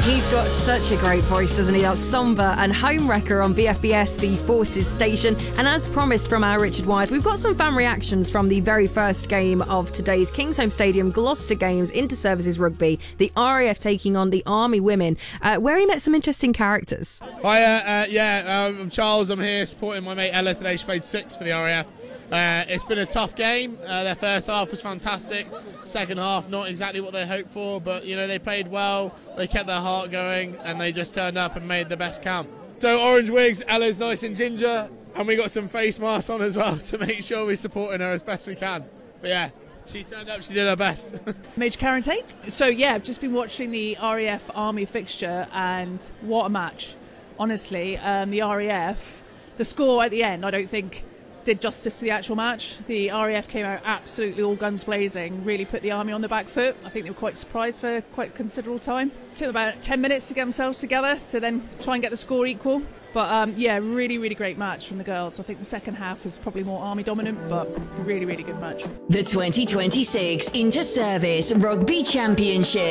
He's got such a great voice, doesn't he? That's Somber and Home Wrecker on BFBS, the Forces station. And as promised from our Richard Wyeth, we've got some fan reactions from the very first game of today's Kingsholm Stadium Gloucester Games Inter-Services Rugby, the RAF taking on the Army Women, where he met some interesting characters. Hi, I'm Charles. I'm here supporting my mate Ella today. She played 6 for the RAF. It's been a tough game. Their first half was fantastic. Second half, not exactly what they hoped for, but they played well. They kept their heart going, and they just turned up and made the best count. So orange wigs, Ella's nice and ginger, and we got some face masks on as well to make sure we're supporting her as best we can. But yeah, she turned up, she did her best. Major Karen Tate. So yeah, I've just been watching the RAF Army fixture, and what a match. Honestly, the RAF, the score at the end, I don't think did justice to the actual match. The RAF came out absolutely all guns blazing, really put the Army on the back foot. I think they were quite surprised for quite considerable time. Took them about 10 minutes to get themselves together to then try and get the score equal. But really, really great match from the girls. I think the second half was probably more Army dominant, but really, really good match. The 2026 Inter-Service Rugby Championship.